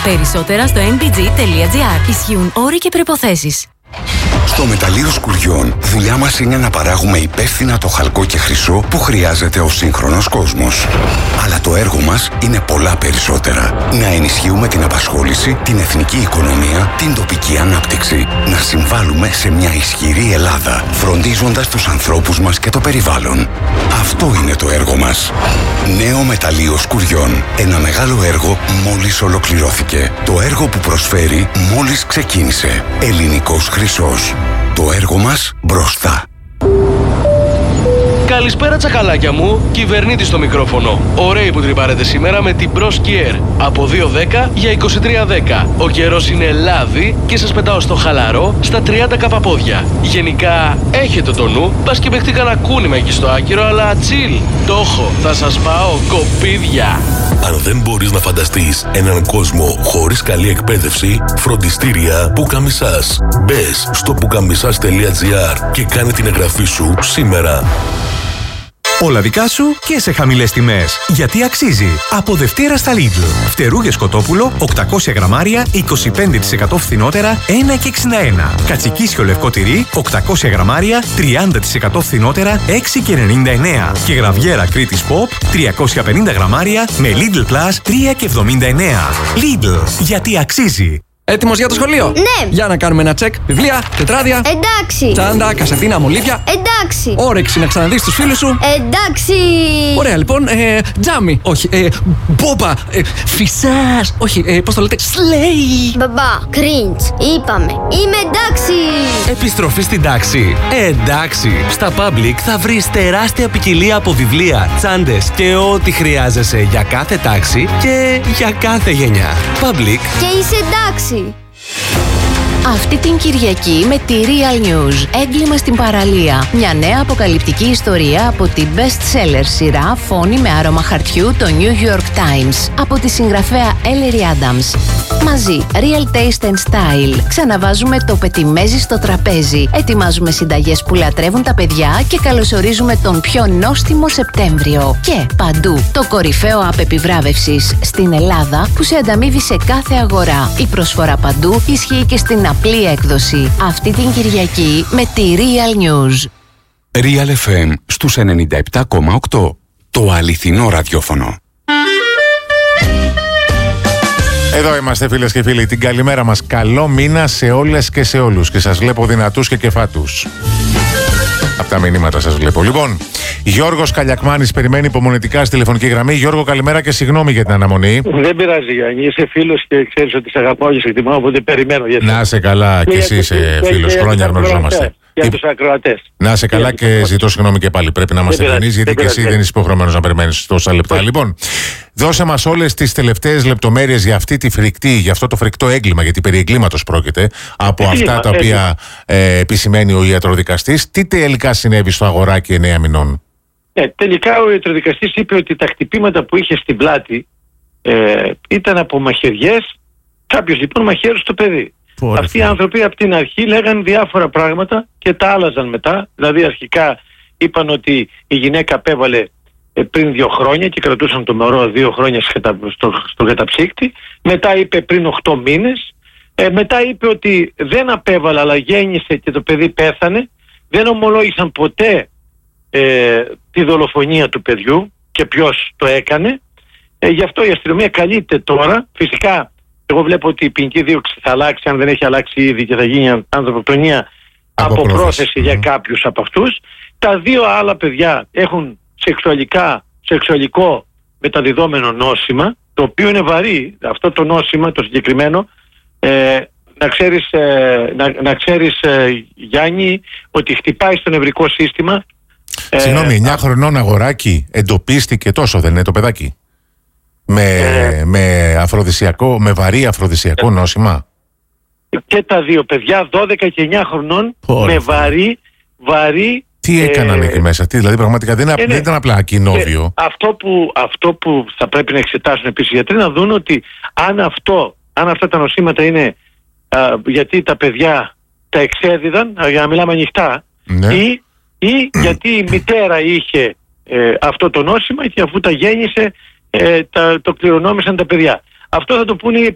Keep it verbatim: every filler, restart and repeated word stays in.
Περισσότερα στο εν μπι τζι τελεία τζι άρ. Ισχύουν όροι και προϋποθέσεις. Στο Μεταλλείο Σκουριών, δουλειά μας είναι να παράγουμε υπεύθυνα το χαλκό και χρυσό που χρειάζεται ο σύγχρονος κόσμος. Αλλά το έργο μας είναι πολλά περισσότερα. Να ενισχύουμε την απασχόληση, την εθνική οικονομία, την τοπική ανάπτυξη. Να συμβάλλουμε σε μια ισχυρή Ελλάδα, φροντίζοντας τους ανθρώπους μας και το περιβάλλον. Αυτό είναι το έργο μας. Νέο Μεταλλείο Σκουριών. Ένα μεγάλο έργο μόλις ολοκληρώθηκε. Το έργο που προσφέρει μόλις ξεκίνησε. Ελληνικός χρυσός. Το έργο μας μπροστά. Καλησπέρα τσακαλάκια μου, κυβερνήτη στο μικρόφωνο. Ωραίοι που τρυπάρετε σήμερα με την Pro Ski Air. Από δύο δέκα για είκοσι τρία δέκα. Ο καιρός είναι λάδι και σας πετάω στο χαλαρό στα τριάντα καπαπόδια. Γενικά έχετε το νου, πας και παιχτεί κανένα κούνημα εκεί στο άκυρο, αλλά chill. Το έχω, θα σας πάω κοπίδια. Αν δεν μπορείς να φανταστείς έναν κόσμο χωρίς καλή εκπαίδευση, φροντιστήρια Πουκαμισάς. Μπες στο πουκαμισάς τελεία τζι άρ και κάνε την εγγραφή σου σήμερα. Όλα δικά σου και σε χαμηλές τιμές. Γιατί αξίζει. Από Δευτέρα στα Lidl. Φτερούγες κοτόπουλο οκτακόσια γραμμάρια είκοσι πέντε τοις εκατό φθηνότερα ένα και εξήντα ένα. Κατσικίσιο λευκό τυρί οκτακόσια γραμμάρια τριάντα τοις εκατό φθηνότερα έξι και ενενήντα εννέα. Και γραβιέρα Κρήτης Pop τριακόσια πενήντα γραμμάρια με Lidl Plus τρία και εβδομήντα εννέα. Lidl. Γιατί αξίζει. Έτοιμος για το σχολείο? Ναι! Για να κάνουμε ένα τσεκ. Βιβλία, τετράδια. Εντάξει! Τσάντα, κασετίνα, μολύβια. Εντάξει! Όρεξη να ξαναδείς τους φίλους σου. Εντάξει! Ωραία, λοιπόν. Ε, τζάμι. Όχι. Ε, μπόμπα. Ε, φυσάς. Όχι. Ε, πώς το λέτε? Σλέι. Μπαμπά, cringe. Είπαμε. Είμαι εντάξει! Επιστροφή στην τάξη. Ε, εντάξει. Στα Public θα βρεις τεράστια ποικιλία από βιβλία, τσάντες και ό,τι χρειάζεσαι για κάθε τάξη και για κάθε γενιά. Public. Και είσαι εντάξει! Αυτή την Κυριακή με τη Real News. Έγκλημα στην παραλία. Μια νέα αποκαλυπτική ιστορία από την best-seller σειρά Φόνη με άρωμα χαρτιού, το New York Times. Από τη συγγραφέα Ellery Adams. Μαζί, Real Taste and Style. Ξαναβάζουμε το πετιμέζι στο τραπέζι. Ετοιμάζουμε συνταγές που λατρεύουν τα παιδιά και καλωσορίζουμε τον πιο νόστιμο Σεπτέμβριο. Και παντού, το κορυφαίο app επιβράβευσης στην Ελλάδα που σε ανταμείβει σε κάθε αγορά. Η προσφορά παντού ισχύει και στην απλή έκδοση. Αυτή την Κυριακή με τη Real News. Real εφ εμ στους ενενήντα επτά κόμμα οκτώ. Το αληθινό ραδιόφωνο. Εδώ είμαστε, φίλες και φίλοι. Την καλημέρα μας. Καλό μήνα σε όλες και σε όλους. Και σας βλέπω δυνατούς και κεφάτους. Από τα μηνύματα σας βλέπω. Λοιπόν, Γιώργος Καλιακμάνης περιμένει υπομονετικά στη τηλεφωνική γραμμή. Γιώργο, καλημέρα και συγγνώμη για την αναμονή. Δεν πειράζει, Γιάννη. Είσαι φίλος και ξέρεις ότι σε αγαπάω και σε εκτιμάω, οπότε περιμένω. Για να είσαι καλά και, και εσύ είσαι φίλος. Χρόνια γνωριζόμαστε. Για τους ακροατές. Να είσαι καλά και ζητώ συγγνώμη και πάλι. Πρέπει να είμαστε ευγενείς, γιατί και εσύ δεν είσαι υποχρεωμένος να περιμένεις τόσα λεπτά. Λοιπόν, δώσε μας όλες τις τελευταίες λεπτομέρειες για αυτή τη φρικτή, για αυτό το φρικτό έγκλημα, γιατί περί εγκλήματος πρόκειται, από έγκλημα, αυτά τα οποία ε, επισημαίνει ο ιατροδικαστής. Τι τελικά συνέβη στο αγοράκι εννέα μηνών? Ε, τελικά ο ιατροδικαστής είπε ότι τα χτυπήματα που είχε στην πλάτη ε, ήταν από μαχαιριές. Κάποιος λοιπόν μαχαίρωσε το παιδί. Πόρε, Αυτοί οι άνθρωποι από την αρχή λέγανε διάφορα πράγματα και τα άλλαζαν μετά. Δηλαδή αρχικά είπαν ότι η γυναίκα απέβαλε ε, πριν δύο χρόνια και κρατούσαν το μωρό δύο χρόνια στο, στο καταψύκτη. Μετά είπε πριν οχτώ μήνες. Ε, μετά είπε ότι δεν απέβαλε αλλά γέννησε και το παιδί πέθανε. Δεν ομολόγησαν ποτέ ε, τη δολοφονία του παιδιού και ποιος το έκανε. Ε, γι' αυτό η αστυνομία καλείται τώρα. Φυσικά εγώ βλέπω ότι η ποινική δίωξη θα αλλάξει, αν δεν έχει αλλάξει ήδη, και θα γίνει ανθρωποκτονία από, από πρόθεση mm. για κάποιους από αυτούς. Τα δύο άλλα παιδιά έχουν σεξουαλικά, σεξουαλικό μεταδιδόμενο νόσημα, το οποίο είναι βαρύ. Αυτό το νόσημα, το συγκεκριμένο, ε, να ξέρεις, ε, να, να ξέρεις ε, Γιάννη, ότι χτυπάει στο νευρικό σύστημα. Συγγνώμη, εννιά χρονών αγοράκι εντοπίστηκε, τόσο δεν είναι το παιδάκι? Με, ε, με αφροδισιακό, με βαρύ αφροδισιακό ε, νόσημα. Και τα δύο παιδιά, δώδεκα και εννιά χρονών, Πόρε. με βαρύ, βαρύ... Τι έκαναν ε, εκεί μέσα, τι, δηλαδή πραγματικά δεν, ε, δεν ήταν απλά ακινόβιο. Ε, αυτό, που, αυτό που θα πρέπει να εξετάσουν επίσης οι γιατροί, να δουν ότι αν, αυτό, αν αυτά τα νοσήματα είναι α, γιατί τα παιδιά τα εξέδιδαν, για να μιλάμε ανοιχτά, ναι. ή, ή γιατί η μητέρα είχε ε, αυτό το νόσημα και αφού τα γέννησε, Ε, τα, το κληρονόμησαν τα παιδιά. Αυτό θα το πούνε οι,